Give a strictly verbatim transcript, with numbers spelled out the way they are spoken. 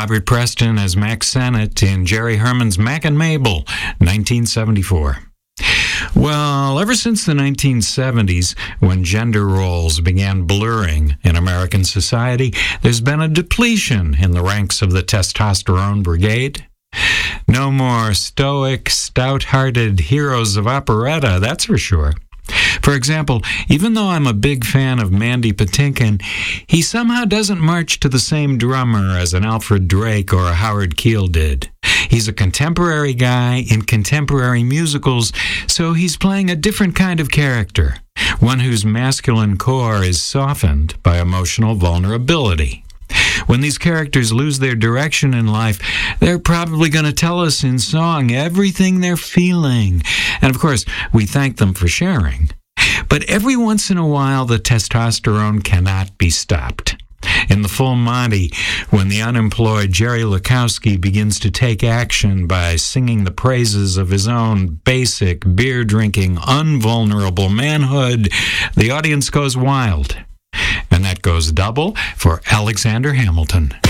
Robert Preston as Max Sennett in Jerry Herman's Mac and Mabel, nineteen seventy-four. Well, ever since the nineteen seventies, when gender roles began blurring in American society, there's been a depletion in the ranks of the testosterone brigade. No more stoic, stout-hearted heroes of operetta, that's for sure. For example, even though I'm a big fan of Mandy Patinkin, he somehow doesn't march to the same drummer as an Alfred Drake or a Howard Keel did. He's a contemporary guy in contemporary musicals, so he's playing a different kind of character, one whose masculine core is softened by emotional vulnerability. When these characters lose their direction in life, they're probably going to tell us in song everything they're feeling. And of course, we thank them for sharing. But every once in a while, the testosterone cannot be stopped. In The Full Monty, when the unemployed Jerry Lukowski begins to take action by singing the praises of his own basic, beer-drinking, unvulnerable manhood, the audience goes wild. And that goes double for Alexander Hamilton.